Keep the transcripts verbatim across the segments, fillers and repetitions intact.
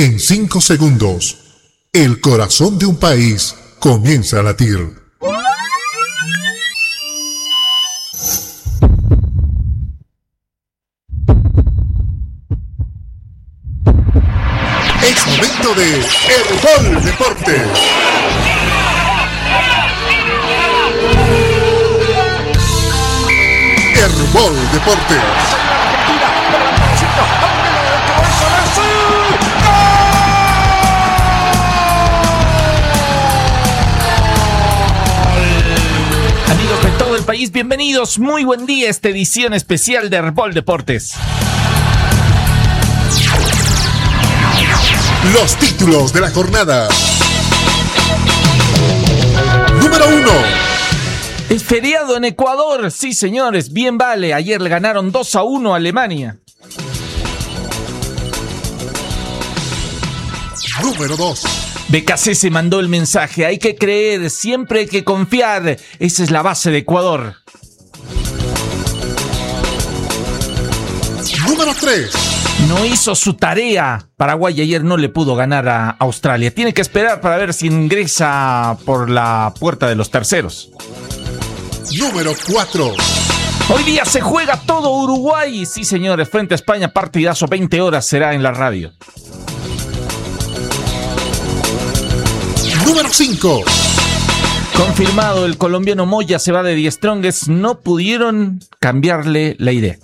En cinco segundos, el corazón de un país comienza a latir. Es momento de Herbol Deportes. Herbol Deportes. Amigos de todo el país, bienvenidos, muy buen día a esta edición especial de Herbol Deportes. Los títulos de la jornada. Número uno. Es feriado en Ecuador, sí señores, bien vale. Ayer le ganaron dos a uno a Alemania. Número dos. B K C se mandó el mensaje, hay que creer, siempre hay que confiar. Esa es la base de Ecuador. Número tres. No hizo su tarea. Paraguay ayer no le pudo ganar a Australia. Tiene que esperar para ver si ingresa por la puerta de los terceros. Número cuatro. Hoy día se juega todo Uruguay. Sí, señores, frente a España, partidazo, veinte horas será en la radio. Número cinco. Confirmado, el colombiano Moya se va de Die Strongest. No pudieron cambiarle la idea.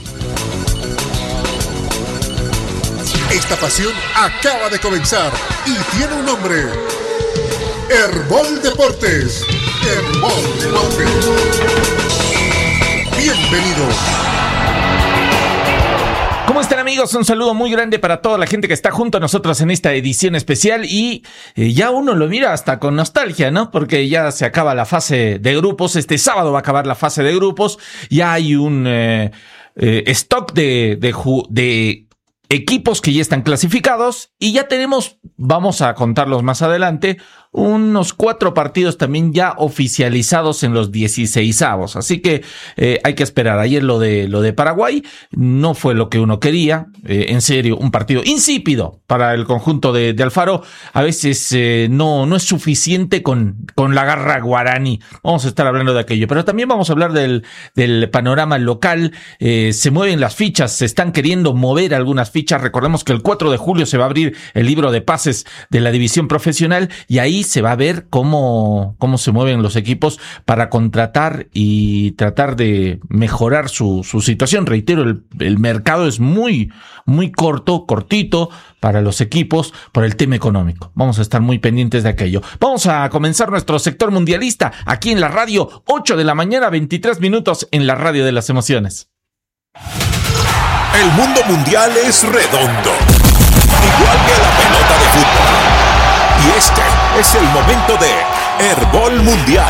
Esta pasión acaba de comenzar y tiene un nombre. Herbol Deportes. Herbol Deportes. Bienvenido. ¿Cómo están, amigos? Un saludo muy grande para toda la gente que está junto a nosotros en esta edición especial y eh, ya uno lo mira hasta con nostalgia, ¿no? Porque ya se acaba la fase de grupos, este sábado va a acabar la fase de grupos, ya hay un eh, eh, stock de, de, ju- de equipos que ya están clasificados y ya tenemos, vamos a contarlos más adelante, unos cuatro partidos también ya oficializados en los dieciseisavos. Así que eh, hay que esperar. Ayer lo de lo de Paraguay no fue lo que uno quería. Eh, en serio, un partido insípido para el conjunto de, de Alfaro. A veces eh, no, no es suficiente con, con la garra guaraní. Vamos a estar hablando de aquello. Pero también vamos a hablar del, del panorama local. Eh, se mueven las fichas, se están queriendo mover algunas fichas. Recordemos que el cuatro de julio se va a abrir el libro de pases de la división profesional y ahí se va a ver cómo, cómo se mueven los equipos para contratar y tratar de mejorar su, su situación. Reitero, el, el mercado es muy, muy corto, cortito para los equipos por el tema económico. Vamos a estar muy pendientes de aquello. Vamos a comenzar nuestro sector mundialista aquí en la radio, ocho de la mañana, veintitrés minutos en la radio de las emociones. El mundo mundial es redondo, igual que la pelota de fútbol. Y este es el momento de Herbol Mundial.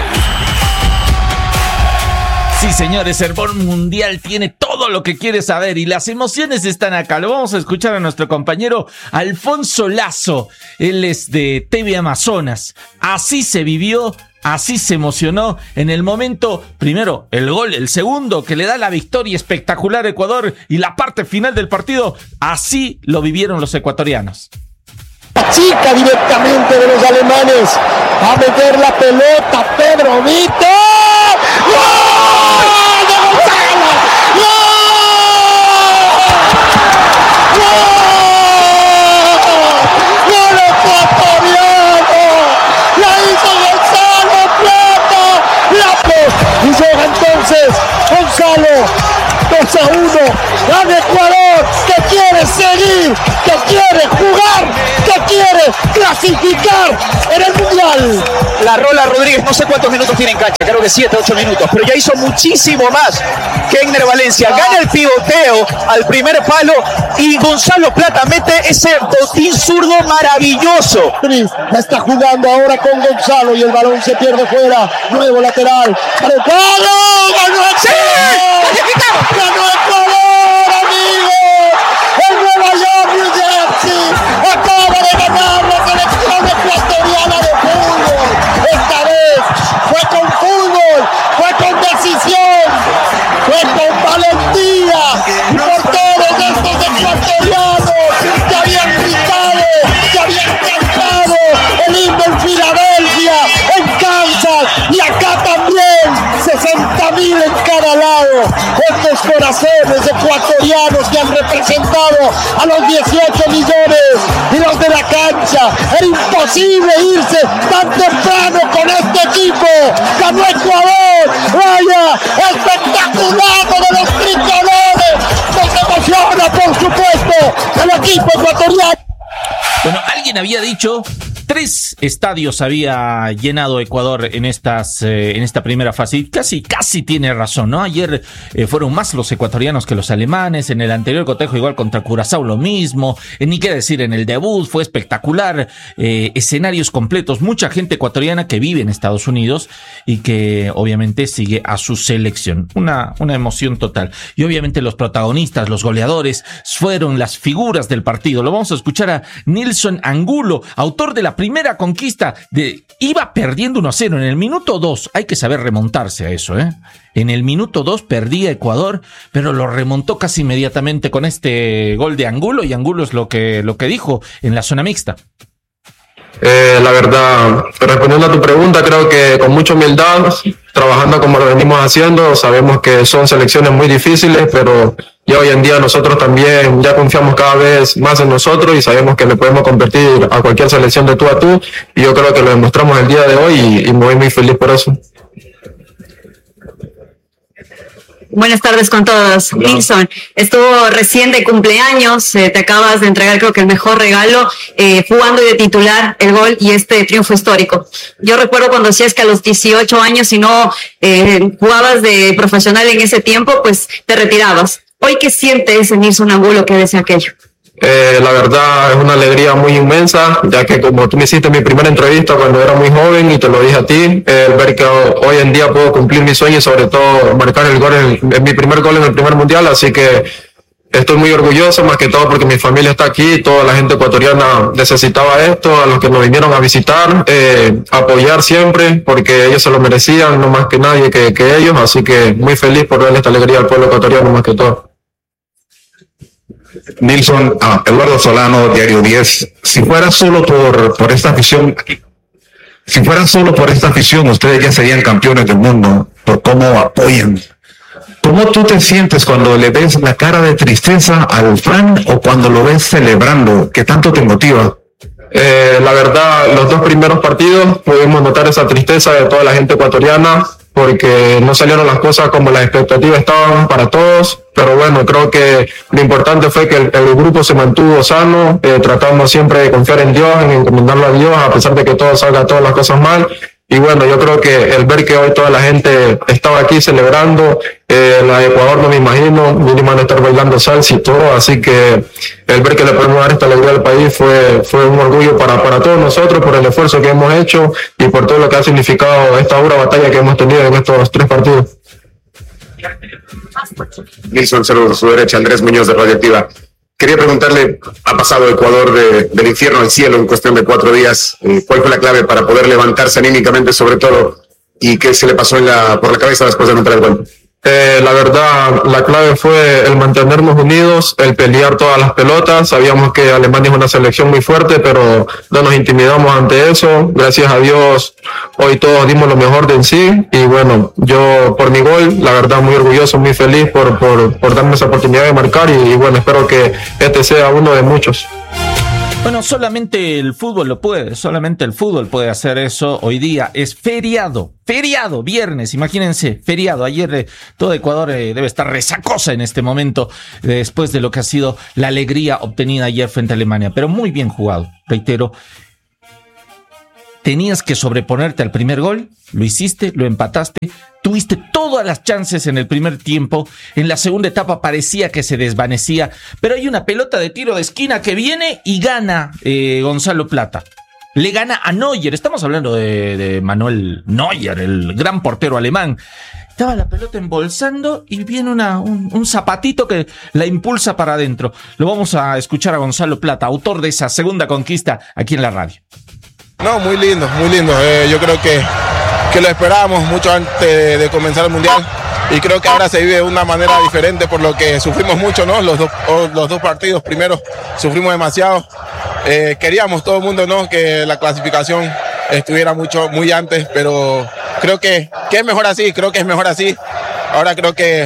Sí, señores, Herbol Mundial tiene todo lo que quiere saber y las emociones están acá. Lo vamos a escuchar a nuestro compañero Alfonso Lazo. Él es de T V Amazonas. Así se vivió, así se emocionó en el momento, primero el gol, el segundo que le da la victoria espectacular a Ecuador y la parte final del partido. Así lo vivieron los ecuatorianos. Chica directamente de los alemanes a meter la pelota Pedro Vito. ¡Gol de Gonzalo! ¡Gol! ¡Gol! ¡Gol ecuatoriano! ¡La hizo Gonzalo Plata! ¡La... Y llega entonces Gonzalo. dos a uno. Gana Ecuador, que quiere seguir, que quiere jugar, que quiere clasificar en el Mundial. La Rola Rodríguez, no sé cuántos minutos tiene en cancha, creo que siete, ocho minutos, pero ya hizo muchísimo más que Egner Valencia. Gana el pivoteo al primer palo y Gonzalo Plata mete ese botín zurdo maravilloso. La está jugando ahora con Gonzalo y el balón se pierde fuera. Nuevo lateral. ¡Para el palo! ¡Ganó el ¡Sí! ¡Clasificamos! ¡Ganó Ecuador, amigos! ¡El Nueva York, New Jersey! ¡Acaba de ganar la selección ecuatoriana de fútbol! Esta vez fue con fútbol, fue con decisión, fue con valentía. Y por todos estos ecuatorianos que habían gritado corazones ecuatorianos que han representado a los dieciocho millones y los de la cancha. Era imposible irse tan temprano con este equipo. Ganó Ecuador. Vaya, espectacular de los tricolores. Nos emociona, por supuesto, el equipo ecuatoriano. Bueno, alguien había dicho, tres estadios había llenado Ecuador en estas eh, en esta primera fase. Y casi, casi tiene razón, ¿no? Ayer eh, fueron más los ecuatorianos que los alemanes. En el anterior cotejo igual contra Curazao lo mismo. Eh, ni qué decir, en el debut fue espectacular. Eh, escenarios completos. Mucha gente ecuatoriana que vive en Estados Unidos y que obviamente sigue a su selección. Una, una emoción total. Y obviamente los protagonistas, los goleadores, fueron las figuras del partido. Lo vamos a escuchar a Nilson Angulo, autor de la primera conquista. De, iba perdiendo uno a cero en el minuto dos. Hay que saber remontarse a eso, ¿eh? En el minuto dos perdía Ecuador, pero lo remontó casi inmediatamente con este gol de Angulo. Y Angulo es lo que, lo que dijo en la zona mixta. Eh, la verdad, respondiendo a tu pregunta, creo que con mucha humildad, trabajando como lo venimos haciendo, sabemos que son selecciones muy difíciles, pero ya hoy en día nosotros también ya confiamos cada vez más en nosotros y sabemos que le podemos competir a cualquier selección de tú a tú, y yo creo que lo demostramos el día de hoy y, y me voy muy feliz por eso. Buenas tardes con todos. Hola. Nilson, estuvo recién de cumpleaños, eh, te acabas de entregar creo que el mejor regalo, eh, jugando y de titular el gol y este triunfo histórico. Yo recuerdo cuando decías que a los dieciocho años, si no eh, jugabas de profesional en ese tiempo, pues te retirabas. Hoy, ¿qué siente ese Nilson Angulo que desea aquello? Eh, la verdad es una alegría muy inmensa, ya que como tú me hiciste mi primera entrevista cuando era muy joven y te lo dije a ti, eh, ver que hoy en día puedo cumplir mi sueño y sobre todo marcar el gol en, en mi primer gol en el primer mundial, así que estoy muy orgulloso, más que todo porque mi familia está aquí, toda la gente ecuatoriana necesitaba esto, a los que nos vinieron a visitar, eh, apoyar siempre, porque ellos se lo merecían, no más que nadie que, que ellos, así que muy feliz por darle esta alegría al pueblo ecuatoriano más que todo. Nilson, uh, Eduardo Solano, Diario diez, si fuera solo por, por esta afición, si fuera solo por esta afición, ustedes ya serían campeones del mundo, por cómo apoyan. ¿Cómo tú te sientes cuando le ves la cara de tristeza al fan o cuando lo ves celebrando? ¿Qué tanto te motiva? Eh, la verdad, los dos primeros partidos pudimos notar esa tristeza de toda la gente ecuatoriana, porque no salieron las cosas como las expectativas estaban para todos, pero bueno, creo que lo importante fue que el, el grupo se mantuvo sano, eh, tratando siempre de confiar en Dios, en encomendarlo a Dios, a pesar de que todo salga, todas las cosas mal. Y bueno, yo creo que el ver que hoy toda la gente estaba aquí celebrando, eh, la de Ecuador no me imagino, mínimo van a estar bailando salsa y todo, así que el ver que le podemos dar esta alegría al país fue, fue un orgullo para, para todos nosotros por el esfuerzo que hemos hecho y por todo lo que ha significado esta dura batalla que hemos tenido en estos tres partidos. Nilson, saludos a su derecha, Andrés Muñoz de Radioactiva. Quería preguntarle, ha pasado Ecuador de, del infierno al cielo en cuestión de cuatro días. Eh, ¿Cuál fue la clave para poder levantarse anímicamente sobre todo? ¿Y qué se le pasó en la, por la cabeza después de meter el gol? Eh, la verdad, la clave fue el mantenernos unidos, el pelear todas las pelotas. Sabíamos que Alemania es una selección muy fuerte, pero no nos intimidamos ante eso. Gracias a Dios, hoy todos dimos lo mejor de en sí. Y bueno, yo por mi gol, la verdad, muy orgulloso, muy feliz por, por, por darme esa oportunidad de marcar. Y, y bueno, espero que este sea uno de muchos. Bueno, solamente el fútbol lo puede, solamente el fútbol puede hacer eso. Hoy día es feriado, feriado, viernes, imagínense, feriado. Ayer eh, todo Ecuador eh, debe estar resacosa en este momento, eh, después de lo que ha sido la alegría obtenida ayer frente a Alemania. Pero muy bien jugado, reitero. Tenías que sobreponerte al primer gol, lo hiciste, lo empataste, tuviste todas las chances en el primer tiempo, en la segunda etapa parecía que se desvanecía, pero hay una pelota de tiro de esquina que viene y gana eh, Gonzalo Plata. Le gana a Neuer, estamos hablando de, de Manuel Neuer, el gran portero alemán. Estaba la pelota embolsando y viene una, un, un zapatito que la impulsa para adentro. Lo vamos a escuchar a Gonzalo Plata, autor de esa segunda conquista aquí en la radio. No, muy lindo, muy lindo. Eh, yo creo que, que lo esperábamos mucho antes de, de comenzar el Mundial y creo que ahora se vive de una manera diferente por lo que sufrimos mucho, ¿no? Los, do, los dos partidos primero sufrimos demasiado. Eh, queríamos todo el mundo, ¿no? Que la clasificación estuviera mucho, muy antes, pero creo que, que es mejor así, creo que es mejor así. Ahora creo que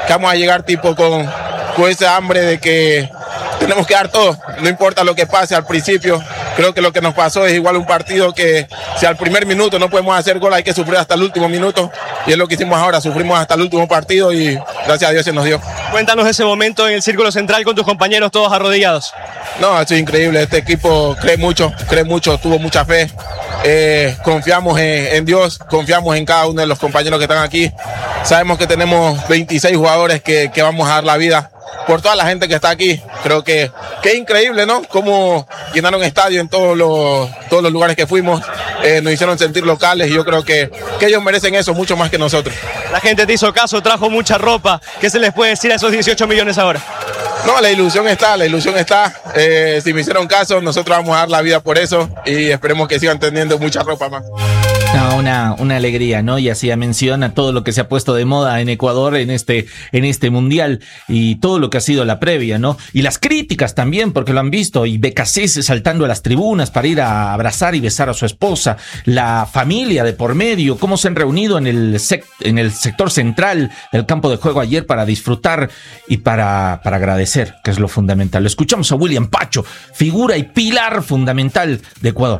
que vamos a llegar tipo con, con esa hambre de que tenemos que dar todo, no importa lo que pase al principio. Creo que lo que nos pasó es igual un partido que si al primer minuto no podemos hacer gol hay que sufrir hasta el último minuto, y es lo que hicimos ahora, sufrimos hasta el último partido y gracias a Dios se nos dio. Cuéntanos ese momento en el círculo central con tus compañeros todos arrodillados. No, eso es increíble, este equipo cree mucho, cree mucho, tuvo mucha fe, eh, confiamos en, en Dios, confiamos en cada uno de los compañeros que están aquí, sabemos que tenemos veintiséis jugadores que, que vamos a dar la vida por toda la gente que está aquí. Creo que, que es increíble, ¿no? Cómo llenaron estadio en todos los, todos los lugares que fuimos, eh, nos hicieron sentir locales, y yo creo que, que ellos merecen eso mucho más que nosotros. La gente te hizo caso, trajo mucha ropa. ¿Qué se les puede decir a esos dieciocho millones ahora? No, la ilusión está, la ilusión está. Eh, si me hicieron caso, nosotros vamos a dar la vida por eso, y esperemos que sigan teniendo mucha ropa más. No, una, una alegría, ¿no? Y hacía mención a todo lo que se ha puesto de moda en Ecuador en este, en este mundial, y todo lo que ha sido la previa, ¿no? Y las críticas también, porque lo han visto, y Becasese saltando a las tribunas para ir a abrazar y besar a su esposa, la familia de por medio, cómo se han reunido en el, sec, en el sector central del campo de juego ayer para disfrutar y para, para agradecer, que es lo fundamental. Lo escuchamos a William Pacho, figura y pilar fundamental de Ecuador.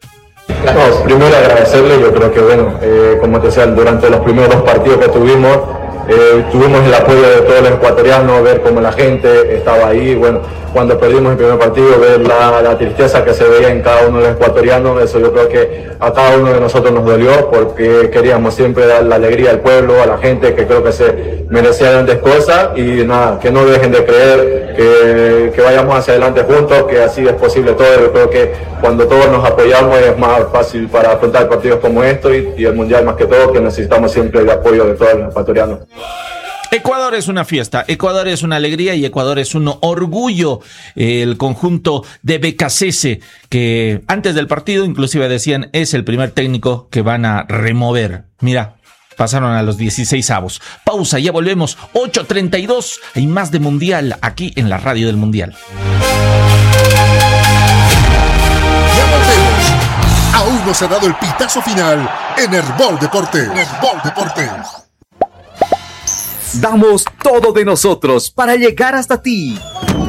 No, primero agradecerle, yo creo que bueno, eh, como te decía, durante los primeros dos partidos que tuvimos, eh, tuvimos el apoyo de todos los ecuatorianos, ver cómo la gente estaba ahí, bueno, cuando perdimos el primer partido, ver la, la tristeza que se veía en cada uno de los ecuatorianos, eso yo creo que a cada uno de nosotros nos dolió, porque queríamos siempre dar la alegría al pueblo, a la gente, que creo que se merecía grandes cosas, y nada, que no dejen de creer, que, que vayamos hacia adelante juntos, que así es posible todo. Yo creo que cuando todos nos apoyamos es más fácil para afrontar partidos como estos, y, y el Mundial más que todo, que necesitamos siempre el apoyo de todos los ecuatorianos. Ecuador es una fiesta, Ecuador es una alegría y Ecuador es un orgullo. El conjunto de Becasese, que antes del partido inclusive decían es el primer técnico que van a remover. Mira, pasaron a los dieciséis avos. Pausa, ya volvemos. ocho treinta y dos, hay más de Mundial aquí en la radio del Mundial. Ya volvemos. Aún no se ha dado el pitazo final en Herbol Deportes. Herbol Deportes. Damos todo de nosotros para llegar hasta ti.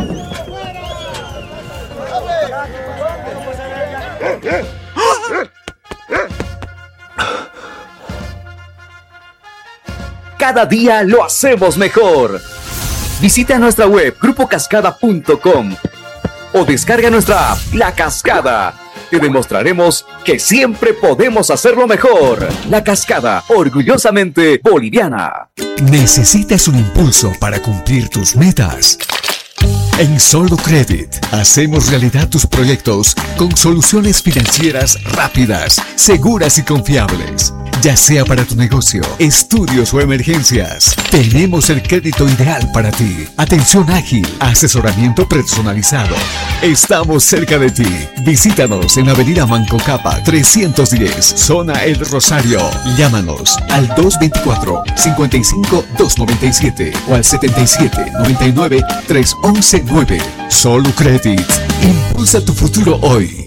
Cada día lo hacemos mejor. Visita nuestra web grupo cascada punto com o descarga nuestra app La Cascada. Te demostraremos que siempre podemos hacerlo mejor. La Cascada, orgullosamente boliviana. ¿Necesitas un impulso para cumplir tus metas? En Solo Credit hacemos realidad tus proyectos con soluciones financieras rápidas, seguras y confiables. Ya sea para tu negocio, estudios o emergencias, tenemos el crédito ideal para ti. Atención ágil, asesoramiento personalizado. Estamos cerca de ti. Visítanos en Avenida Manco Capa trescientos diez, Zona El Rosario. Llámanos al dos veinticuatro, cincuenta y cinco, doscientos noventa y siete o al setenta y siete, noventa y nueve, trescientos once nueve. Solo Credit. Impulsa tu futuro hoy.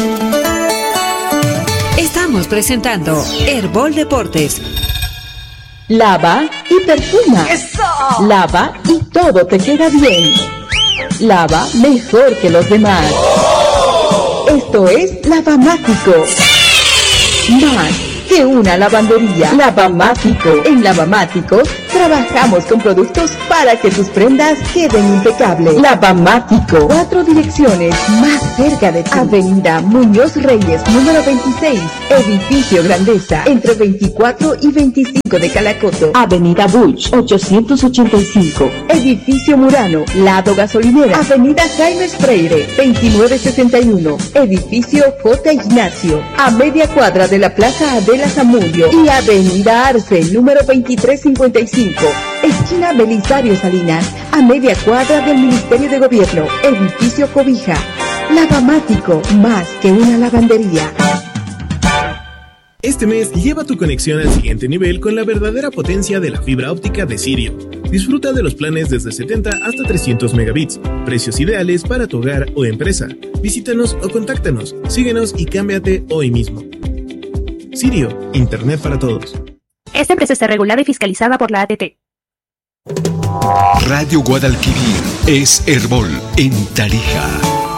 Estamos presentando Herbol Deportes. Lava y perfuma. ¡Eso! Lava y todo te queda bien. Lava mejor que los demás. ¡Oh! Esto es Lavamático. Más que una lavandería. Lavamático. En Lavamático trabajamos con productos para que tus prendas queden impecables. Lavamático. Cuatro direcciones más cerca de ti. Avenida Muñoz Reyes, número veintiséis. Edificio Grandeza, entre veinticuatro y veinticinco de Calacoto. Avenida Buch, ochocientos ochenta y cinco. Edificio Murano, lado gasolinera. Avenida Jaime Freire, veintinueve sesenta y uno. Edificio J. Ignacio, a media cuadra de la Plaza Adela Zamudio. Y Avenida Arce, número veintitrés cincuenta y cinco. Esquina Belisario Salinas, a media cuadra del Ministerio de Gobierno. Edificio Cobija. Lavamático, más que una lavandería. Este mes lleva tu conexión al siguiente nivel con la verdadera potencia de la fibra óptica de Sirio. Disfruta de los planes desde setenta hasta trescientos megabits, precios ideales para tu hogar o empresa. Visítanos o contáctanos, síguenos y cámbiate hoy mismo. Sirio, Internet para todos. Esta empresa está regulada y fiscalizada por la A T T. Radio Guadalquivir es Herbol en Tarija.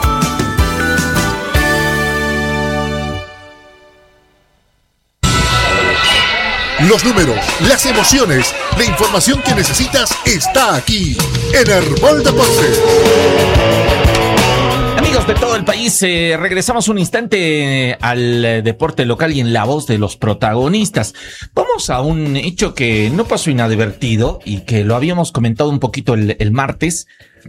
Los números, las emociones, la información que necesitas está aquí en Herbol Deportes. Amigos de todo el país, eh, regresamos un instante al eh, deporte local y en la voz de los protagonistas. Vamos a un hecho que no pasó inadvertido y que lo habíamos comentado un poquito el, el martes.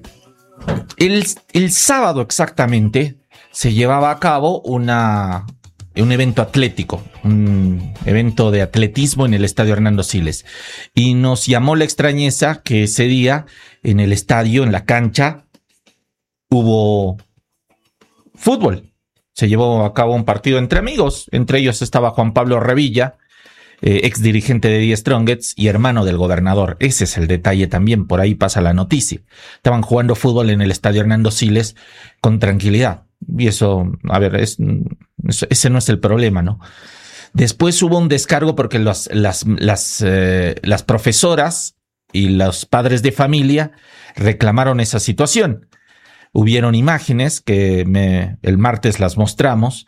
El, el sábado exactamente se llevaba a cabo una... un evento atlético, un evento de atletismo en el estadio Hernando Siles. Y nos llamó la extrañeza que ese día en el estadio, en la cancha, hubo fútbol. Se llevó a cabo un partido entre amigos. Entre ellos estaba Juan Pablo Revilla, eh, ex dirigente de The Strongets y hermano del gobernador. Ese es el detalle también, por ahí pasa la noticia. Estaban jugando fútbol en el estadio Hernando Siles con tranquilidad. Y eso, a ver, es, ese no es el problema, ¿no? Después hubo un descargo porque las, las, las, eh, las profesoras y los padres de familia reclamaron esa situación. Hubieron imágenes que me, el martes las mostramos,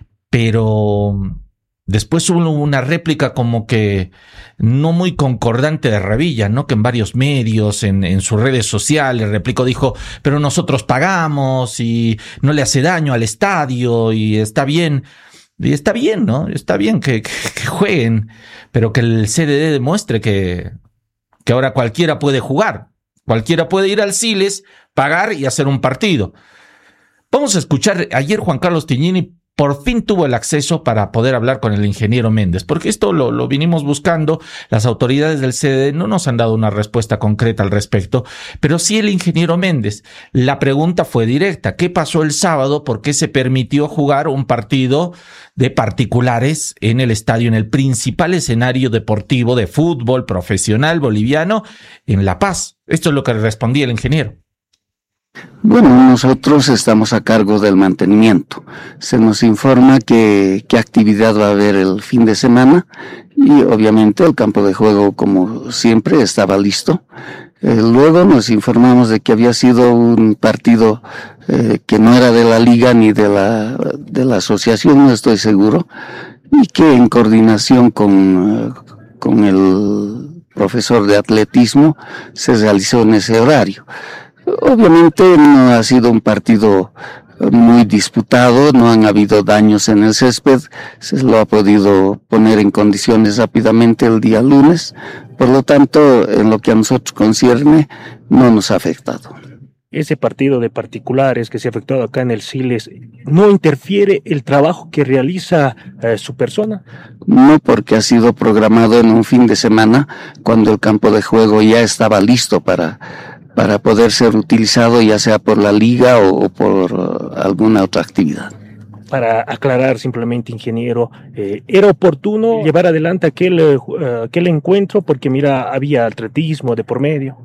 pero después hubo una réplica como que no muy concordante de Revilla, ¿no? Que en varios medios, en, en sus redes sociales, replicó, dijo, pero nosotros pagamos y no le hace daño al estadio y está bien. Y está bien, ¿no? Está bien que, que, que jueguen, pero que el C D D demuestre que, que ahora cualquiera puede jugar. Cualquiera puede ir al Siles, pagar y hacer un partido. Vamos a escuchar, ayer Juan Carlos Tignini por fin tuvo el acceso para poder hablar con el ingeniero Méndez, porque esto lo, lo vinimos buscando. Las autoridades del C D D no nos han dado una respuesta concreta al respecto, pero sí el ingeniero Méndez. La pregunta fue directa. ¿Qué pasó el sábado? ¿Por qué se permitió jugar un partido de particulares en el estadio, en el principal escenario deportivo de fútbol profesional boliviano en La Paz? Esto es lo que respondía el ingeniero. Bueno, nosotros estamos a cargo del mantenimiento. Se nos informa que qué actividad va a haber el fin de semana y obviamente el campo de juego, como siempre, estaba listo. Eh, luego nos informamos de que había sido un partido eh, que no era de la liga ni de la, de la asociación, no estoy seguro, y que en coordinación con, con el profesor de atletismo se realizó en ese horario. Obviamente no ha sido un partido muy disputado, no han habido daños en el césped, se lo ha podido poner en condiciones rápidamente el día lunes, por lo tanto, en lo que a nosotros concierne, no nos ha afectado. Ese partido de particulares que se ha efectuado acá en el Siles, ¿no interfiere el trabajo que realiza eh, su persona? No, porque ha sido programado en un fin de semana, cuando el campo de juego ya estaba listo para... para poder ser utilizado ya sea por la liga o, o por uh, alguna otra actividad. Para aclarar simplemente, ingeniero, eh, ¿era oportuno llevar adelante aquel, uh, aquel encuentro porque, mira, había atletismo de por medio?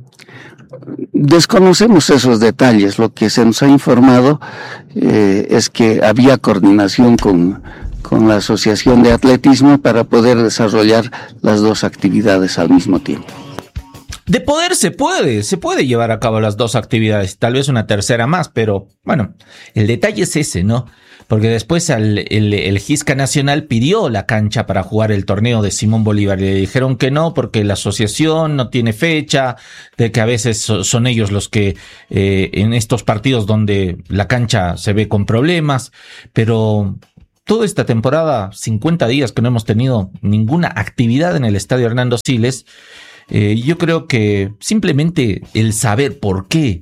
Desconocemos esos detalles. Lo que se nos ha informado eh, es que había coordinación con, con la Asociación de Atletismo para poder desarrollar las dos actividades al mismo tiempo. De poder se puede, se puede llevar a cabo las dos actividades, tal vez una tercera más, pero bueno, el detalle es ese, ¿no? Porque después el, el, el Gisca Nacional pidió la cancha para jugar el torneo de Simón Bolívar y le dijeron que no porque la asociación no tiene fecha, de que a veces son ellos los que eh, en estos partidos donde la cancha se ve con problemas, pero toda esta temporada, cincuenta días que no hemos tenido ninguna actividad en el estadio Hernando Siles. Eh, yo creo que simplemente el saber por qué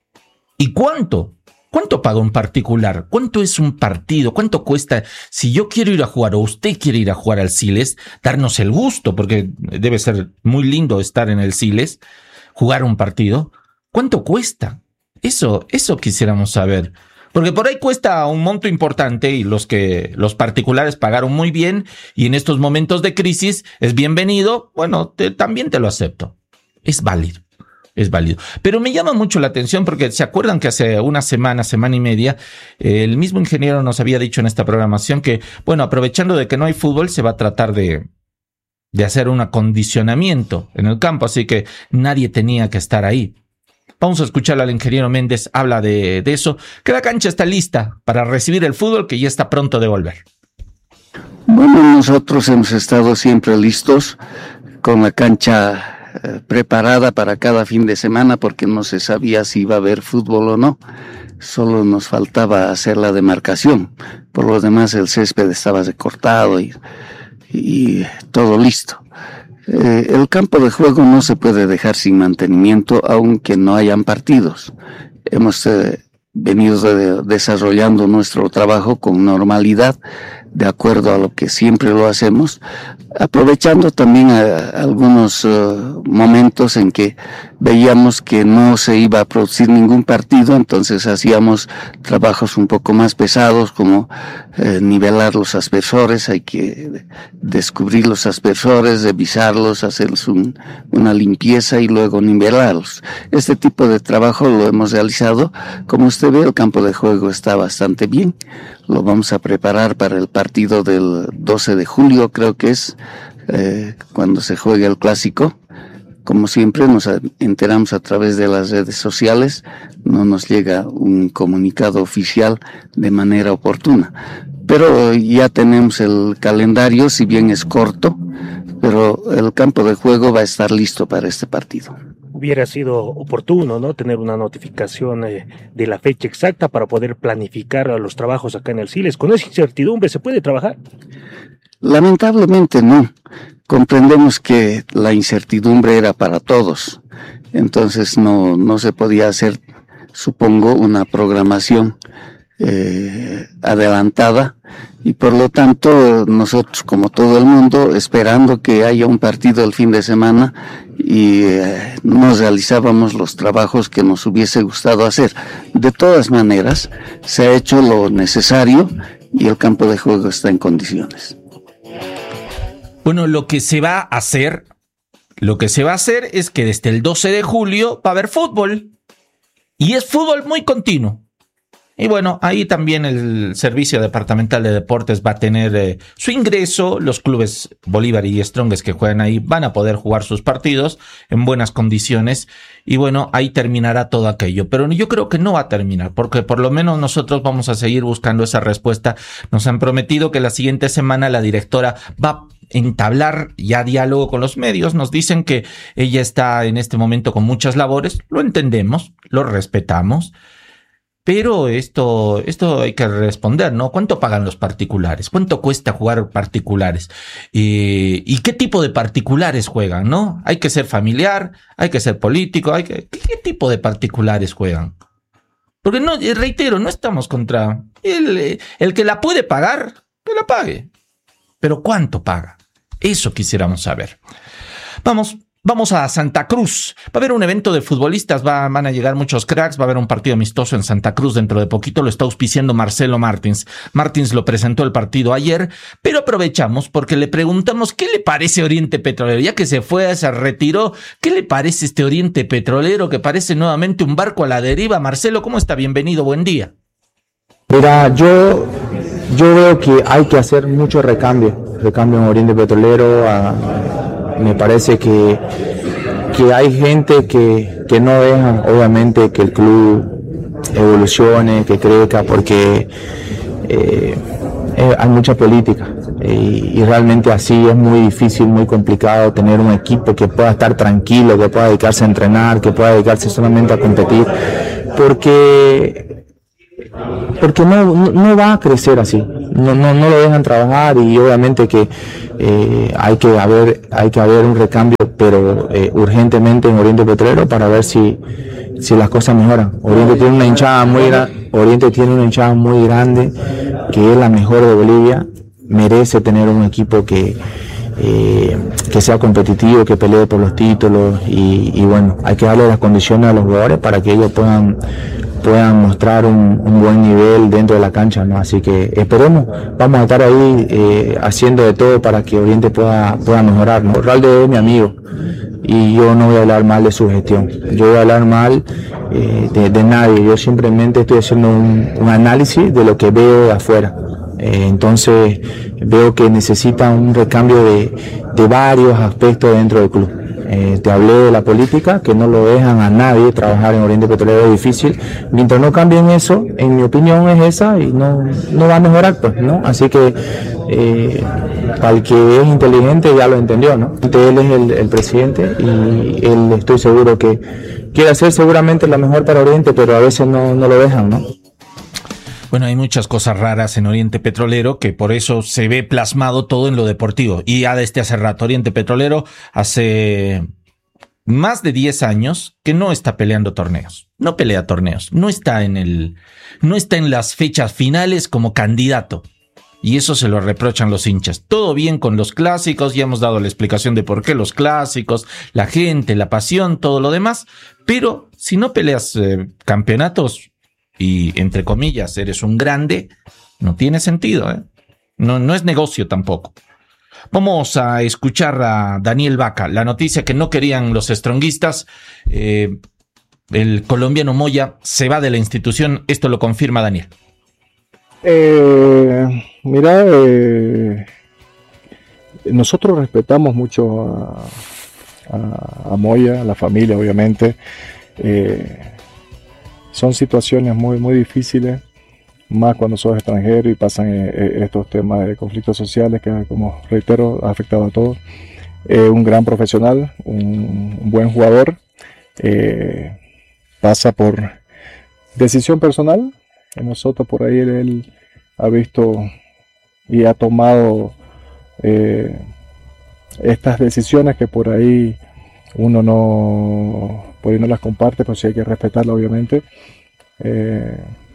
y cuánto, cuánto paga un particular, cuánto es un partido, cuánto cuesta, si yo quiero ir a jugar o usted quiere ir a jugar al Siles, darnos el gusto, porque debe ser muy lindo estar en el Siles, jugar un partido, ¿cuánto cuesta? Eso, eso quisiéramos saber. Porque por ahí cuesta un monto importante y los que los particulares pagaron muy bien y en estos momentos de crisis es bienvenido, bueno, te, también te lo acepto. Es válido, es válido. Pero me llama mucho la atención porque se acuerdan que hace una semana, semana y media, eh, el mismo ingeniero nos había dicho en esta programación que, bueno, aprovechando de que no hay fútbol, se va a tratar de, de hacer un acondicionamiento en el campo, así que nadie tenía que estar ahí. Vamos a escuchar al ingeniero Méndez, habla de, de eso, que la cancha está lista para recibir el fútbol que ya está pronto de volver. Bueno, nosotros hemos estado siempre listos con la cancha eh, preparada para cada fin de semana porque no se sabía si iba a haber fútbol o no. Solo nos faltaba hacer la demarcación. Por lo demás el césped estaba recortado y, y todo listo. Eh, el campo de juego no se puede dejar sin mantenimiento aunque no hayan partidos. Hemos eh, venido de, desarrollando nuestro trabajo con normalidad, de acuerdo a lo que siempre lo hacemos, aprovechando también a, a algunos uh, momentos en que veíamos que no se iba a producir ningún partido, entonces hacíamos trabajos un poco más pesados como eh, nivelar los aspersores, hay que descubrir los aspersores, revisarlos, hacerles un, una limpieza y luego nivelarlos. Este tipo de trabajo lo hemos realizado. Como usted ve, el campo de juego está bastante bien. Lo vamos a preparar para el partido del doce de julio, creo que es, eh, cuando se juegue el clásico. Como siempre nos enteramos a través de las redes sociales, no nos llega un comunicado oficial de manera oportuna. Pero ya tenemos el calendario, si bien es corto, pero el campo de juego va a estar listo para este partido. Hubiera sido oportuno, ¿no?, tener una notificación eh, de la fecha exacta para poder planificar los trabajos acá en el Siles. ¿Con esa incertidumbre se puede trabajar? Lamentablemente no. Comprendemos que la incertidumbre era para todos. Entonces no, no se podía hacer, supongo, una programación eh, adelantada. Y por lo tanto, nosotros, como todo el mundo, esperando que haya un partido el fin de semana, y eh, nos realizábamos los trabajos que nos hubiese gustado hacer. De todas maneras, se ha hecho lo necesario y el campo de juego está en condiciones. Bueno, lo que se va a hacer, lo que se va a hacer es que desde el doce de julio va a haber fútbol. Y es fútbol muy continuo. Y bueno, ahí también el Servicio Departamental de Deportes va a tener eh, su ingreso. Los clubes Bolívar y Strongest que juegan ahí van a poder jugar sus partidos en buenas condiciones. Y bueno, ahí terminará todo aquello. Pero yo creo que no va a terminar, porque por lo menos nosotros vamos a seguir buscando esa respuesta. Nos han prometido que la siguiente semana la directora va a entablar ya diálogo con los medios. Nos dicen que ella está en este momento con muchas labores. Lo entendemos, lo respetamos. Pero esto, esto hay que responder, ¿no? ¿Cuánto pagan los particulares? ¿Cuánto cuesta jugar particulares? Eh, ¿Y qué tipo de particulares juegan, no? Hay que ser familiar, hay que ser político, hay que, ¿qué tipo de particulares juegan? Porque no, reitero, no estamos contra el, el que la puede pagar, que la pague. Pero ¿cuánto paga? Eso quisiéramos saber. Vamos. Vamos a Santa Cruz. Va a haber un evento de futbolistas, va, van a llegar muchos cracks, va a haber un partido amistoso en Santa Cruz dentro de poquito, lo está auspiciando Marcelo Martins. Martins lo presentó el partido ayer, pero aprovechamos porque le preguntamos qué le parece Oriente Petrolero, ya que se fue, se retiró, ¿qué le parece este Oriente Petrolero que parece nuevamente un barco a la deriva? Marcelo, ¿cómo está? Bienvenido, buen día. Mira, yo, yo veo que hay que hacer mucho recambio, recambio en Oriente Petrolero. A, me parece que, que hay gente que, que no deja, obviamente, que el club evolucione, que crezca, porque eh, eh, hay mucha política y, y realmente así es muy difícil, muy complicado tener un equipo que pueda estar tranquilo, que pueda dedicarse a entrenar, que pueda dedicarse solamente a competir, porque... porque no, no, no va a crecer así, no, no, no lo dejan trabajar y obviamente que eh, hay que haber hay que haber un recambio, pero eh, urgentemente en Oriente Petrolero para ver si, si las cosas mejoran. Oriente tiene una hinchada muy grande, Oriente tiene una hinchada muy grande, que es la mejor de Bolivia, merece tener un equipo que Eh, que sea competitivo, que pelee por los títulos y, y bueno, hay que darle las condiciones a los jugadores para que ellos puedan puedan mostrar un, un buen nivel dentro de la cancha, ¿no? Así que esperemos, vamos a estar ahí eh, haciendo de todo para que Oriente pueda, pueda mejorar, ¿no? Raldo es mi amigo y yo no voy a hablar mal de su gestión, yo voy a hablar mal eh, de, de nadie, yo simplemente estoy haciendo un, un análisis de lo que veo de afuera. Eh, entonces veo que necesita un recambio de, de varios aspectos dentro del club. Eh, te hablé de la política, que no lo dejan a nadie trabajar en Oriente Petrolero, es difícil. Mientras no cambien eso, en mi opinión es esa y no, no va a mejorar, pues, ¿no? Así que eh, para el que es inteligente ya lo entendió, ¿no? Él es el, el presidente y él, estoy seguro que quiere hacer seguramente lo mejor para Oriente, pero a veces no, no lo dejan, ¿no? Bueno, hay muchas cosas raras en Oriente Petrolero que por eso se ve plasmado todo en lo deportivo. Y ya desde hace rato, Oriente Petrolero hace más de diez años que no está peleando torneos. No pelea torneos. No está en el, no está en las fechas finales como candidato. Y eso se lo reprochan los hinchas. Todo bien con los clásicos, ya hemos dado la explicación de por qué los clásicos, la gente, la pasión, todo lo demás. Pero si no peleas eh, campeonatos, y entre comillas eres un grande, no tiene sentido, ¿eh? No, no es negocio tampoco. Vamos a escuchar a Daniel Vaca, la noticia que no querían los stronguistas. Eh, el colombiano Moya se va de la institución, esto lo confirma Daniel. Eh, mira, eh, nosotros respetamos mucho a, a, a Moya, a la familia, obviamente. Eh, Son situaciones muy, muy difíciles, más cuando sos extranjero y pasan eh, estos temas de conflictos sociales que, como reitero, ha afectado a todos. Eh, un gran profesional, un, un buen jugador, eh, pasa por decisión personal. Nosotros por ahí él, él ha visto y ha tomado eh, estas decisiones que por ahí uno no, por ahí no las comparte, pero sí hay que respetarlas, obviamente. Eh,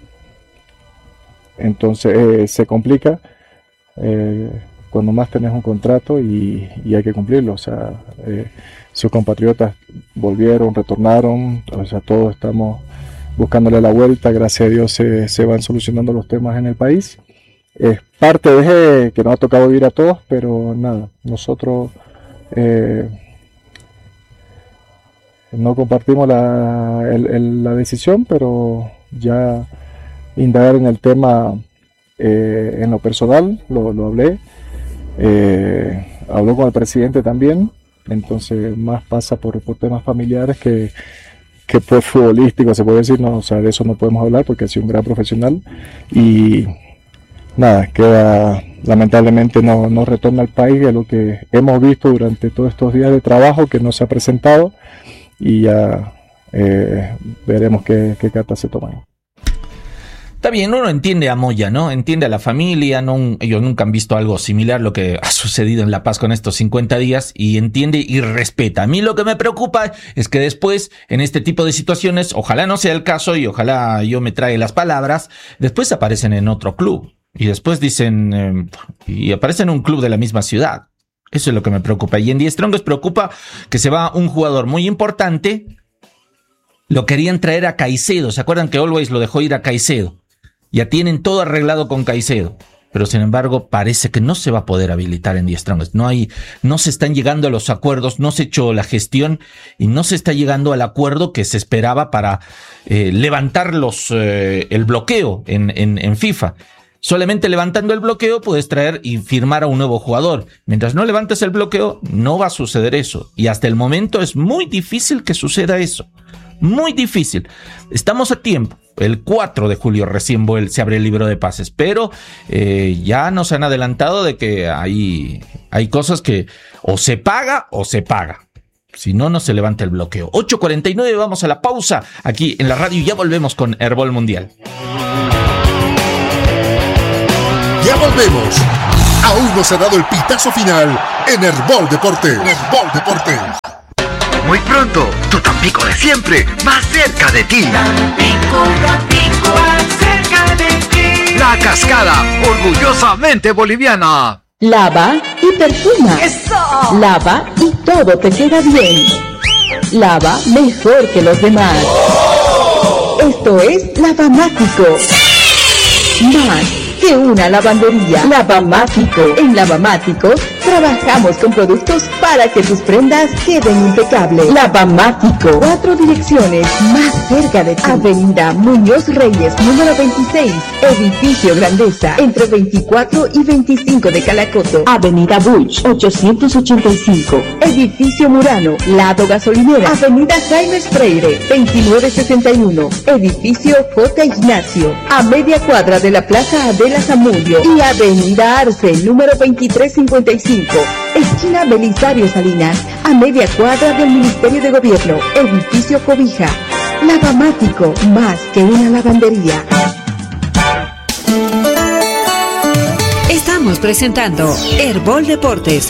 entonces eh, se complica eh, cuando más tenés un contrato y, y hay que cumplirlo. O sea, eh, sus compatriotas volvieron, retornaron, o sea, todos estamos buscándole la vuelta. Gracias a Dios se, se van solucionando los temas en el país. Es parte de que nos ha tocado vivir a todos, pero nada, nosotros eh, no compartimos la, el, el, la decisión, pero ya indagar en el tema eh, en lo personal, lo, lo hablé, eh, habló con el presidente también, entonces más pasa por, por temas familiares que, que por futbolístico, se puede decir, no, o sea, de eso no podemos hablar porque ha sido un gran profesional y nada, queda, lamentablemente no, no retorna al país, es lo que hemos visto durante todos estos días de trabajo que no se ha presentado. Y ya eh, veremos qué, qué cartas se toman. Está bien, uno entiende a Moya, ¿no? Entiende a la familia, no, ellos nunca han visto algo similar lo que ha sucedido en La Paz con estos cincuenta días y entiende y respeta. A mí lo que me preocupa es que después, en este tipo de situaciones, ojalá no sea el caso y ojalá yo me trae las palabras, después aparecen en otro club y después dicen, eh, y aparecen en un club de la misma ciudad. Eso es lo que me preocupa. Y en Die Strongest preocupa que se va un jugador muy importante. Lo querían traer a Caicedo. ¿Se acuerdan que Always lo dejó ir a Caicedo? Ya tienen todo arreglado con Caicedo. Pero sin embargo parece que no se va a poder habilitar en Die Strongest. No hay, no se están llegando a los acuerdos, no se ha hecho la gestión y no se está llegando al acuerdo que se esperaba para eh, levantar los, eh, el bloqueo en, en, en FIFA. Solamente levantando el bloqueo puedes traer y firmar a un nuevo jugador. Mientras no levantes el bloqueo, no va a suceder eso. Y hasta el momento es muy difícil que suceda eso. Muy difícil. Estamos a tiempo. El cuatro de julio recién se abre el libro de pases. Pero eh, ya nos han adelantado de que hay, hay cosas que o se paga o se paga. Si no, no se levanta el bloqueo. ocho cuarenta y nueve, vamos a la pausa aquí en la radio y ya volvemos con Herbol Mundial. Ya volvemos. Aún no se ha dado el pitazo final en Herbol Deportes. Herbol Deportes. Muy pronto, tu Tampico de siempre, más cerca de ti. Tampico, Tampico, más cerca de ti. La Cascada, orgullosamente boliviana. Lava y perfuma. ¡Eso! Lava y todo te queda bien. Lava mejor que los demás. ¡Oh! Esto es Lavamático. Más que una lavandería. Lavamático. En Lavamáticos Trabajamos con productos para que tus prendas queden impecables. Lavamático, cuatro direcciones más cerca de ti. Avenida Muñoz Reyes, número veintiséis, edificio Grandeza, entre veinticuatro y veinticinco de Calacoto. Avenida Buch, ochocientos ochenta y cinco, edificio Murano, lado gasolinera. Avenida Jaime Freire, veintinueve sesenta y uno, edificio J. Ignacio, a media cuadra de la Plaza Adela Zamudio. Y Avenida Arce, número veintitrés cincuenta y cinco, esquina Belisario Salinas, a media cuadra del Ministerio de Gobierno, edificio Cobija. Lavamático, más que una lavandería. Estamos presentando Herbol Deportes.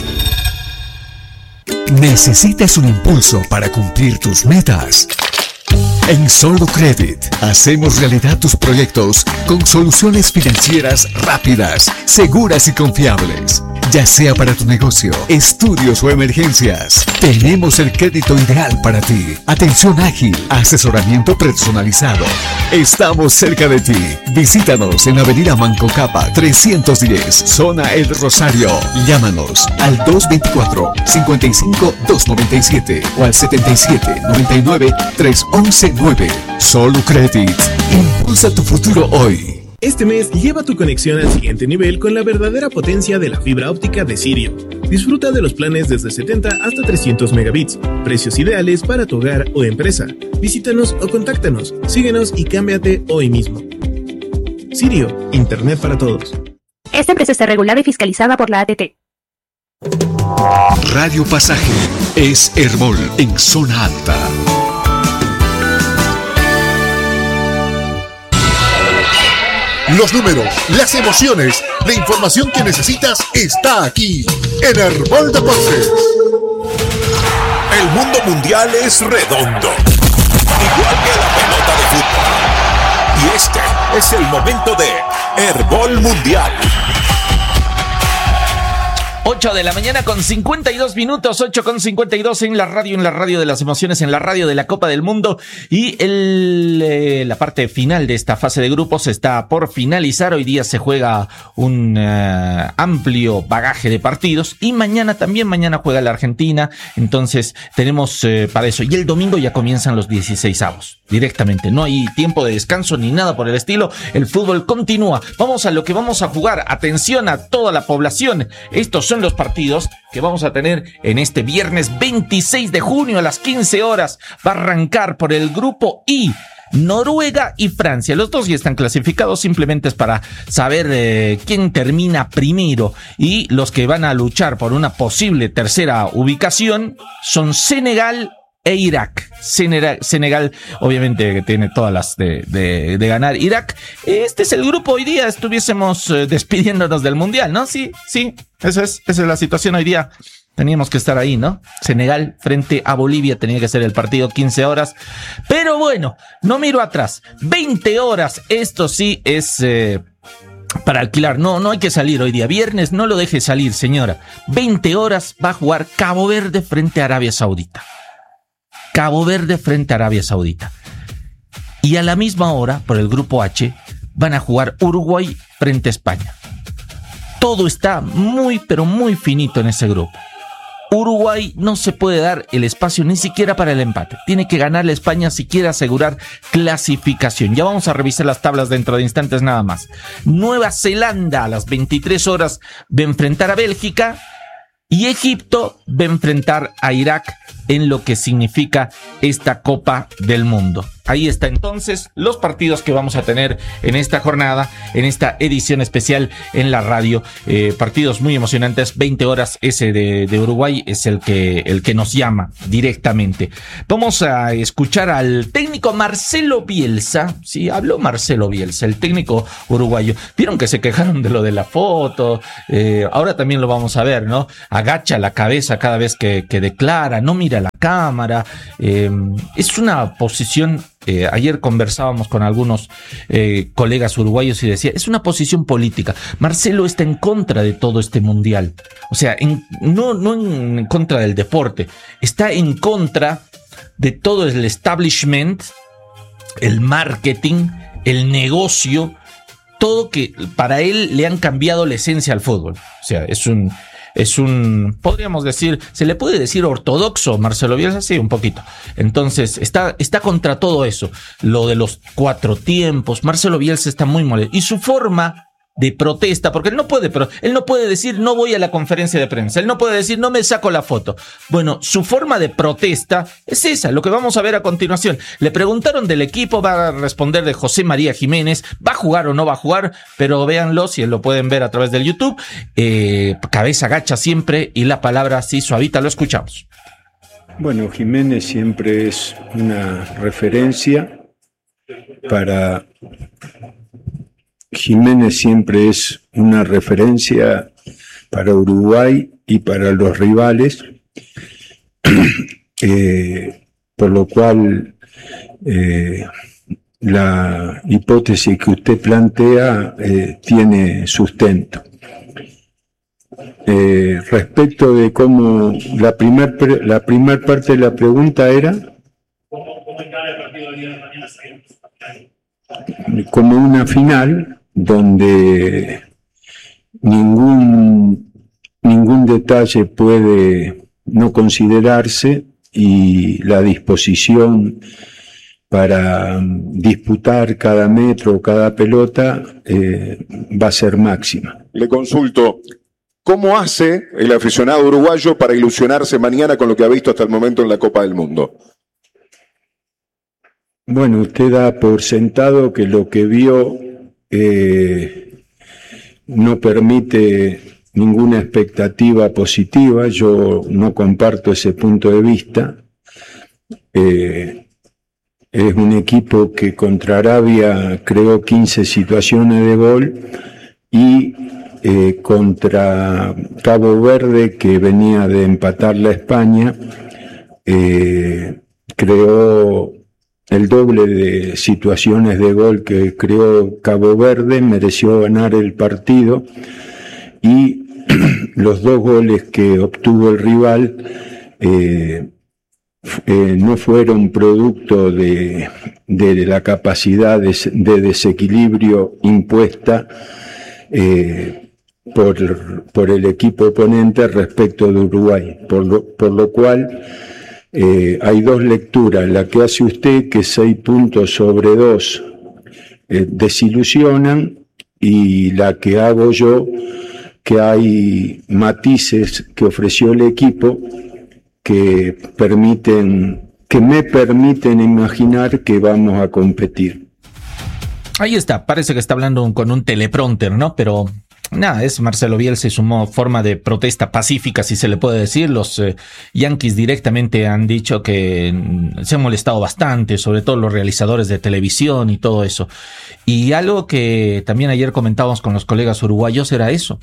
¿Necesitas un impulso para cumplir tus metas? En Solo Credit hacemos realidad tus proyectos con soluciones financieras rápidas, seguras y confiables. Ya sea para tu negocio, estudios o emergencias, tenemos el crédito ideal para ti. Atención ágil, asesoramiento personalizado. Estamos cerca de ti. Visítanos en Avenida Manco Capa trescientos diez, Zona El Rosario. Llámanos al dos veinticuatro, cincuenta y cinco, doscientos noventa y siete o al setenta y siete, noventa y nueve, trescientos once nueve. Solo Credit. Impulsa tu futuro hoy. Este mes lleva tu conexión al siguiente nivel con la verdadera potencia de la fibra óptica de Sirio. Disfruta de los planes desde setenta hasta trescientos megabits, precios ideales para tu hogar o empresa. Visítanos o contáctanos, síguenos y cámbiate hoy mismo. Sirio, Internet para todos. Esta empresa está regulada y fiscalizada por la A T T. Radio Pasaje es Herbol en zona alta. Los números, las emociones, la información que necesitas está aquí en Herbol Deportes. El mundo mundial es redondo, igual que la pelota de fútbol. Y este es el momento de Herbol Mundial. ocho de la mañana con cincuenta y dos minutos, ocho con cincuenta y dos en la radio, en la radio de las emociones, en la radio de la Copa del Mundo. Y el, eh, la parte final de esta fase de grupos está por finalizar. Hoy día se juega un uh, amplio bagaje de partidos y mañana también, mañana juega la Argentina. Entonces tenemos eh, para eso. Y el domingo ya comienzan los dieciseisavos directamente. No hay tiempo de descanso ni nada por el estilo. El fútbol continúa. Vamos a lo que vamos a jugar. Atención a toda la población. Estos son los partidos que vamos a tener en este viernes veintiséis de junio a las quince horas. Va a arrancar por el grupo I, Noruega y Francia. Los dos ya están clasificados, simplemente es para saber eh, quién termina primero. Y los que van a luchar por una posible tercera ubicación son Senegal e Irak. Senegal, Senegal obviamente que tiene todas las de, de, de ganar. Irak, este es el grupo. Hoy día estuviésemos eh, despidiéndonos del mundial, ¿no? Sí, sí, eso es, esa es la situación hoy día. Teníamos que estar ahí, ¿no? Senegal frente a Bolivia tenía que ser el partido, quince horas. Pero bueno, no miro atrás. veinte horas, esto sí es eh, para alquilar. No, no hay que salir hoy día. Viernes, no lo deje salir, señora. veinte horas va a jugar Cabo Verde frente a Arabia Saudita. Cabo Verde frente a Arabia Saudita. Y a la misma hora, por el grupo H, van a jugar Uruguay frente a España. Todo está muy, pero muy finito en ese grupo. Uruguay no se puede dar el espacio ni siquiera para el empate. Tiene que ganarle a España si quiere asegurar clasificación. Ya vamos a revisar las tablas dentro de instantes nada más. Nueva Zelanda a las veintitrés horas va a enfrentar a Bélgica. Y Egipto va a enfrentar a Irak en lo que significa esta Copa del Mundo. Ahí está entonces los partidos que vamos a tener en esta jornada, en esta edición especial en la radio. Eh, partidos muy emocionantes, veinte horas. Ese de, de Uruguay es el que, el que nos llama directamente. Vamos a escuchar al técnico Marcelo Bielsa. Sí, habló Marcelo Bielsa, el técnico uruguayo. Vieron que se quejaron de lo de la foto. Eh, ahora también lo vamos a ver, ¿no? Agacha la cabeza cada vez que, que declara, no mira la cámara. Eh, es una posición... Eh, ayer conversábamos con algunos eh, colegas uruguayos y decía, es una posición política. Marcelo está en contra de todo este mundial. O sea, en, no, no en contra del deporte, está en contra de todo el establishment, el marketing, el negocio, todo que para él le han cambiado la esencia al fútbol. O sea, es un... es un, podríamos decir, ¿se le puede decir ortodoxo Marcelo Bielsa? Sí, un poquito. Entonces, está, está contra todo eso. Lo de los cuatro tiempos. Marcelo Bielsa está muy molesto. Y su forma de protesta, porque él no puede, pero él no puede decir no voy a la conferencia de prensa, él no puede decir no me saco la foto. Bueno, su forma de protesta es esa, lo que vamos a ver a continuación. Le preguntaron del equipo, va a responder de José María Jiménez, va a jugar o no va a jugar, pero véanlo, si lo pueden ver a través del YouTube, eh, cabeza gacha siempre y la palabra así suavita, lo escuchamos. Bueno, Jiménez siempre es una referencia para... Jiménez siempre es una referencia para Uruguay y para los rivales, eh, por lo cual eh, la hipótesis que usted plantea eh, tiene sustento. Eh, respecto de cómo la primera la primer parte de la pregunta era como una final donde ningún, ningún detalle puede no considerarse y la disposición para disputar cada metro, cada pelota, eh, va a ser máxima. Le consulto, ¿cómo hace el aficionado uruguayo para ilusionarse mañana con lo que ha visto hasta el momento en la Copa del Mundo? Bueno, usted da por sentado que lo que vio eh, no permite ninguna expectativa positiva. Yo no comparto ese punto de vista. Eh, es un equipo que contra Arabia creó quince situaciones de gol y eh, contra Cabo Verde, que venía de empatar la España, eh, creó el doble de situaciones de gol que creó Cabo Verde, mereció ganar el partido y los dos goles que obtuvo el rival eh, eh, no fueron producto de, de la capacidad de, de desequilibrio impuesta eh, por, por el equipo oponente respecto de Uruguay, por lo, por lo cual Eh, hay dos lecturas, la que hace usted, que seis puntos sobre dos eh, desilusionan, y la que hago yo, que hay matices que ofreció el equipo que permiten, que me permiten imaginar que vamos a competir. Ahí está, parece que está hablando con un teleprompter, ¿no? Pero nada, es Marcelo Bielsa y su forma de protesta pacífica, si se le puede decir. Los eh, Yankees directamente han dicho que mm, se han molestado bastante, sobre todo los realizadores de televisión y todo eso. Y algo que también ayer comentábamos con los colegas uruguayos era eso,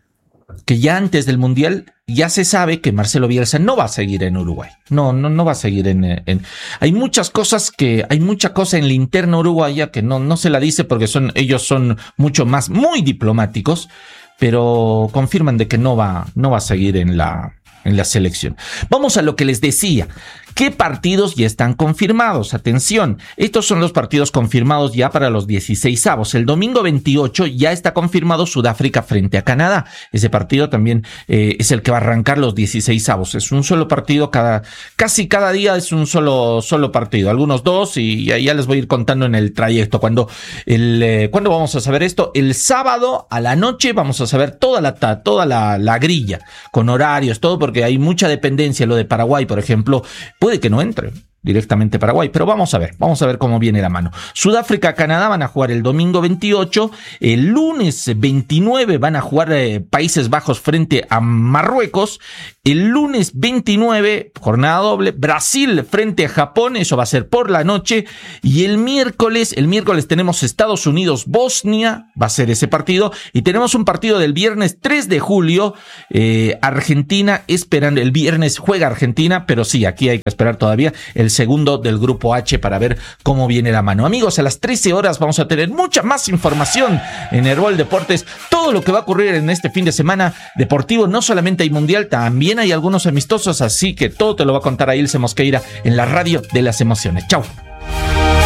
que ya antes del Mundial ya se sabe que Marcelo Bielsa no va a seguir en Uruguay. No, no, no va a seguir en, en... Hay muchas cosas que... Hay mucha cosa en la interna uruguaya que no, no se la dice porque son ellos son mucho más, muy diplomáticos, pero confirman de que no va, no va a seguir en la, en la selección. Vamos a lo que les decía. ¿Qué partidos ya están confirmados? Atención, estos son los partidos confirmados ya para los dieciseisavos. El domingo veintiocho ya está confirmado Sudáfrica frente a Canadá. Ese partido también eh, es el que va a arrancar los dieciseisavos. Es un solo partido, cada, casi cada día es un solo, solo partido. Algunos dos, y ya, ya les voy a ir contando en el trayecto. Cuando, el, eh, ¿Cuándo vamos a saber esto? El sábado a la noche vamos a saber toda la, toda la, la grilla, con horarios, todo, porque hay mucha dependencia. Lo de Paraguay, por ejemplo, puede que no entre directamente Paraguay, pero vamos a ver, vamos a ver cómo viene la mano. Sudáfrica, Canadá van a jugar el domingo veintiocho, el lunes veintinueve van a jugar eh, Países Bajos frente a Marruecos, el lunes veintinueve, jornada doble, Brasil frente a Japón, eso va a ser por la noche, y el miércoles, el miércoles tenemos Estados Unidos, Bosnia, va a ser ese partido, y tenemos un partido del viernes tres de julio, eh, Argentina, esperando, el viernes juega Argentina, pero sí, aquí hay que esperar todavía el segundo del grupo H para ver cómo viene la mano. Amigos, a las trece horas vamos a tener mucha más información en Herbol Deportes, todo lo que va a ocurrir en este fin de semana deportivo. No solamente hay mundial, también hay algunos amistosos, así que todo te lo va a contar a Ilse Mosqueira en la radio de las emociones. Chau.